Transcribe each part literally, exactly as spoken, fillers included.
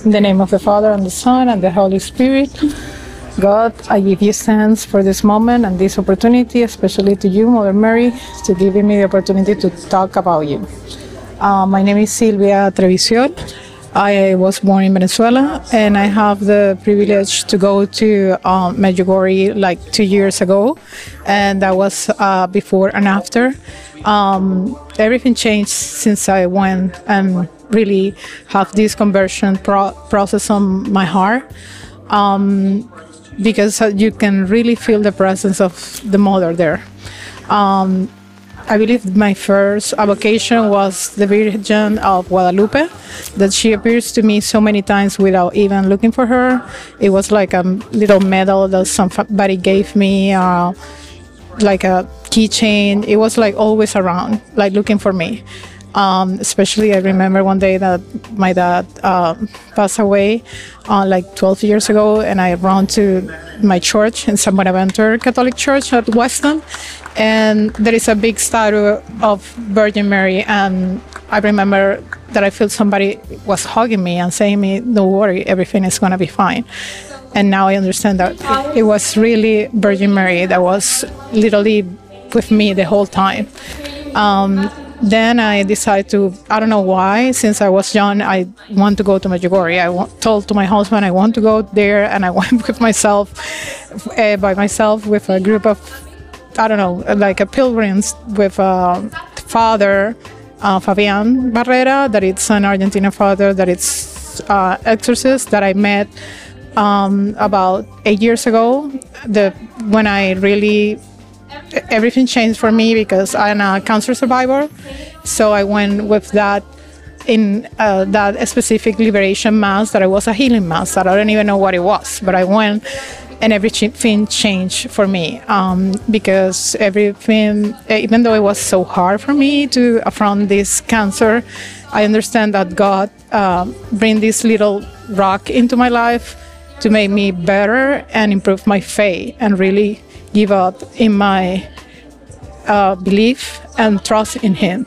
In the name of the Father, and the Son, and the Holy Spirit. God, I give you thanks for this moment and this opportunity, especially to you, Mother Mary, to giving me the opportunity to talk about you. Uh, my name is Silvia Trevisiol. I was born in Venezuela, and I have the privilege to go to um, Medjugorje like two years ago, and that was uh, before and after. Um, everything changed since I went and really have this conversion pro process on my heart, um, because you can really feel the presence of the Mother there. Um, I believe my first avocation was the Virgin of Guadalupe, that she appears to me so many times without even looking for her. It was like a little medal that somebody gave me, uh, like a keychain. It was like always around, like looking for me. Um, especially I remember one day that my dad uh, passed away uh, like twelve years ago, and I ran to my church in San Bonaventure Catholic Church at Weston, and there is a big statue of Virgin Mary, and I remember that I felt somebody was hugging me and saying me, "Don't worry, everything is going to be fine." And now I understand that it was really Virgin Mary that was literally with me the whole time. Um, Then I decided to, I don't know why, since I was young, I want to go to Medjugorje. I w told to my husband I want to go there, and I went with myself, uh, by myself, with a group of, I don't know, like a pilgrims with a father, uh, Fabian Barrera, that it's an Argentinian father, that it's uh, exorcist, that I met um, about eight years ago, the, when I really... everything changed for me because I'm a cancer survivor. So I went with that in uh, that specific liberation mass, that it was a healing mass that I don't even know what it was, but I went and everything changed for me, um, because everything, even though it was so hard for me to affront this cancer, I understand that God uh, bring this little rock into my life to make me better and improve my faith and really give up in my uh, belief and trust in Him.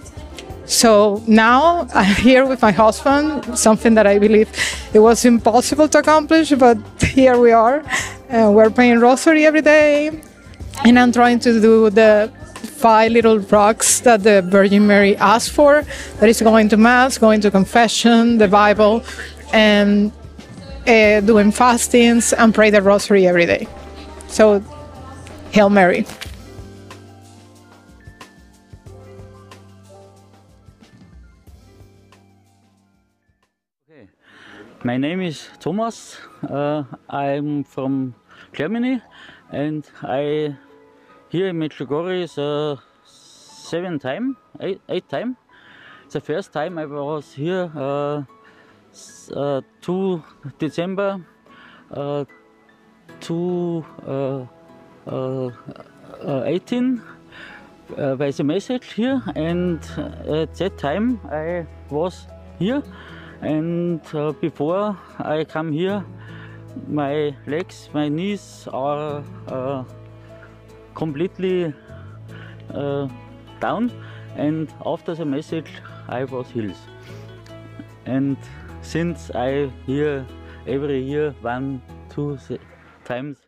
So now I'm here with my husband, something that I believe it was impossible to accomplish, but here we are. Uh, we're praying rosary every day, and I'm trying to do the five little rocks that the Virgin Mary asked for, that is going to Mass, going to confession, the Bible, and uh, doing fastings and pray the rosary every day. So, Hail Mary. Okay. My name is Thomas. Uh, I'm from Germany, and I here in Medjugorje is uh, seven time, eight, eight time. The first time I was here uh, uh, two December uh, two. Uh, Uh, uh, eighteen uh, by the message here, and uh, at that time I was here, and uh, before I come here, my legs, my knees are uh, completely uh, down, and after the message I was healed. And since I here every year one two times